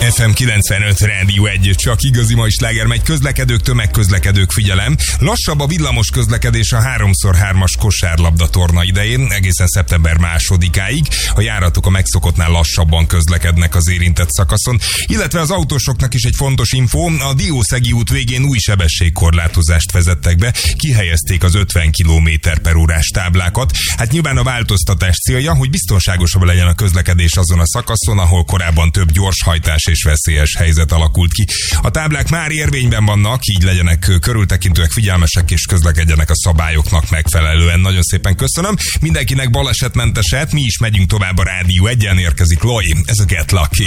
FM 95 Rádió 1, csak igazi mai sláger megy. Közlekedők, tömegközlekedők, figyelem. Lassabb a villamos közlekedés a 3x3-as kosárlabda torna idején, egészen szeptember 2-áig. A járatok a megszokottnál lassabban közlekednek az érintett szakaszon. Illetve az autósoknak is egy fontos info, a Diószegi út végén új sebességkorlátozást vezettek be, kihelyezték az 50 km/h táblákat. Hát nyilván a változtatás célja, hogy biztonságosabb legyen a közlekedés azon a szakaszon, ahol korábban több gyorshajtás és veszélyes helyzet alakult ki. A táblák már érvényben vannak, így legyenek körültekintőek, figyelmesek és közlekedjenek a szabályoknak megfelelően. Nagyon szépen köszönöm. Mindenkinek balesetmenteset, mi is megyünk tovább a Rádió 1-en, érkezik Loi, ez a Get Lucky.